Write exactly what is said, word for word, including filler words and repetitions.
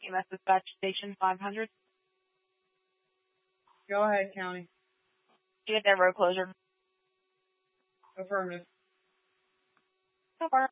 E M S Dispatch Station five hundred. Go ahead, County. You get that road closure. Affirmative. Confirm.